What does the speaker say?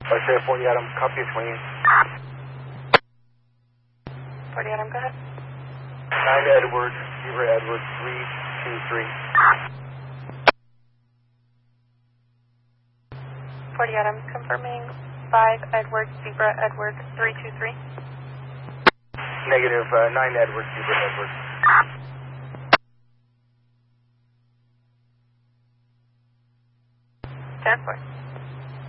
Sierra 40 Adam, copy a 20. 40 Adam, go ahead. 9 Edward, Zebra Edward, 323. 40 Adam, confirming 5 Edward, Zebra Edward, 323. Negative, 9 Edward, Zebra Edward. 10-4.